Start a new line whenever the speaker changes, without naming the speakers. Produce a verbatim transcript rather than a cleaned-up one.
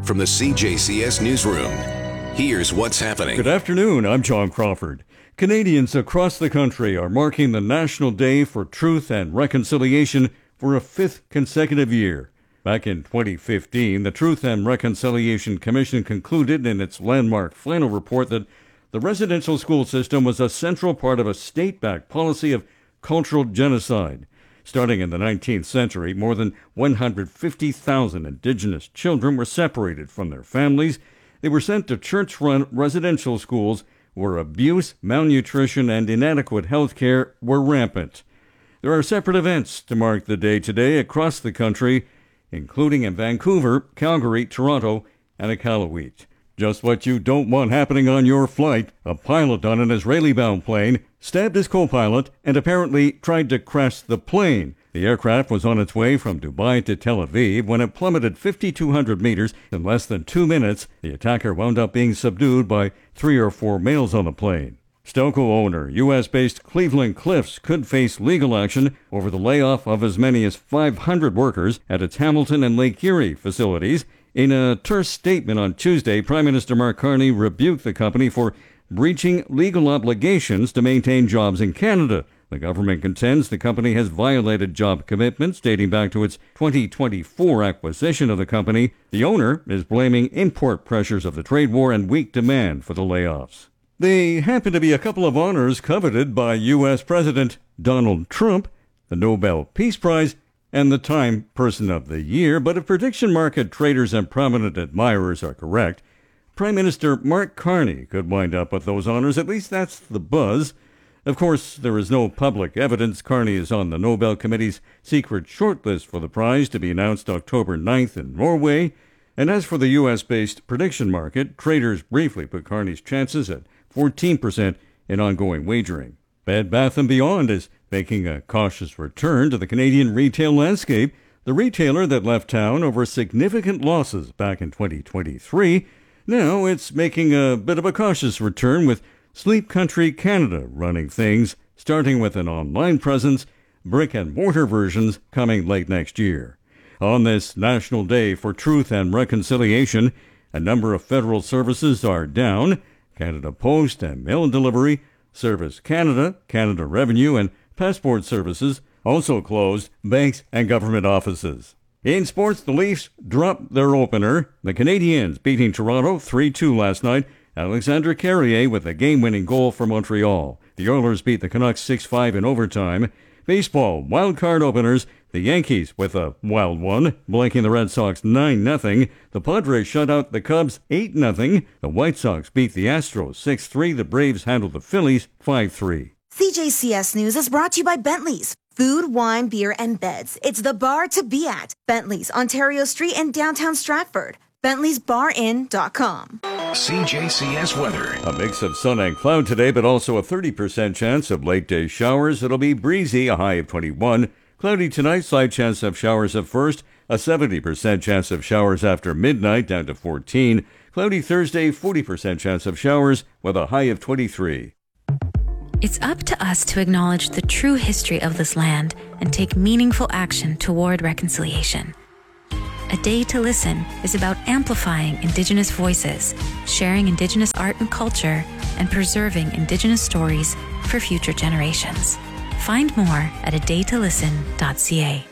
From the C J C S Newsroom, here's what's happening.
Good afternoon, I'm John Crawford. Canadians across the country are marking the National Day for Truth and Reconciliation for a fifth consecutive year. Back in twenty fifteen, the Truth and Reconciliation Commission concluded in its landmark final report that the residential school system was a central part of a state-backed policy of cultural genocide. Starting in the nineteenth century, more than one hundred fifty thousand Indigenous children were separated from their families. They were sent to church-run residential schools where abuse, malnutrition, and inadequate health care were rampant. There are separate events to mark the day today across the country, including in Vancouver, Calgary, Toronto, and Iqaluit. Just what you don't want happening on your flight. A pilot on an Israeli-bound plane stabbed his co-pilot and apparently tried to crash the plane. The aircraft was on its way from Dubai to Tel Aviv when it plummeted five thousand two hundred meters in less than two minutes. The attacker wound up being subdued by three or four males on the plane. Stelco owner U S-based Cleveland Cliffs could face legal action over the layoff of as many as five hundred workers at its Hamilton and Lake Erie facilities. In a terse statement on Tuesday, Prime Minister Mark Carney rebuked the company for breaching legal obligations to maintain jobs in Canada. The government contends the company has violated job commitments dating back to its twenty twenty-four acquisition of the company. The owner is blaming import pressures of the trade war and weak demand for the layoffs. They happen to be a couple of honors coveted by U S President Donald Trump, the Nobel Peace Prize and the Time Person of the Year. But if prediction market traders and prominent admirers are correct, Prime Minister Mark Carney could wind up with those honors. At least that's the buzz. Of course, there is no public evidence Carney is on the Nobel Committee's secret shortlist for the prize to be announced October ninth in Norway. And as for the U S-based prediction market, traders briefly put Carney's chances at fourteen percent in ongoing wagering. Bed Bath and Beyond is making a cautious return to the Canadian retail landscape. The retailer that left town over significant losses back in twenty twenty-three, now it's making a bit of a cautious return with Sleep Country Canada running things, starting with an online presence, brick-and-mortar versions coming late next year. On this National Day for Truth and Reconciliation, a number of federal services are down. Canada Post and Mail Delivery, Service Canada, Canada Revenue, and Passport Services also closed. Banks and government offices. In sports, the Leafs dropped their opener. The Canadiens beating Toronto three two last night. Alexandre Carrier with a game-winning goal for Montreal. The Oilers beat the Canucks six five in overtime. Baseball, wild card openers. The Yankees with a wild one, blanking the Red Sox nine nothing. The Padres shut out the Cubs eight nothing. The White Sox beat the Astros six three. The Braves handled the Phillies five three.
C J C S News is brought to you by Bentley's. Food, wine, beer, and beds. It's the bar to be at. Bentley's, Ontario Street in downtown Stratford. Bentley's Bar Inn dot com.
C J C S weather.
A mix of sun and cloud today, but also a thirty percent chance of late-day showers. It'll be breezy, a high of twenty-one. Cloudy tonight, slight chance of showers at first. A seventy percent chance of showers after midnight, down to fourteen. Cloudy Thursday, forty percent chance of showers, with a high of twenty-three.
It's up to us to acknowledge the true history of this land and take meaningful action toward reconciliation. A Day to Listen is about amplifying Indigenous voices, sharing Indigenous art and culture, and preserving Indigenous stories for future generations. Find more at a day to listen dot c a.